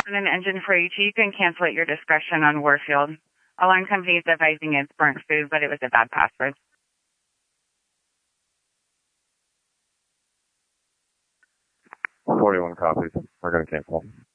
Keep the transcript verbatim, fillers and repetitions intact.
On an engine for you too, you can cancel at your discretion on Warfield. Alarm company is advising it's burnt food, but it was a bad password. forty-one copies. We're going to cancel.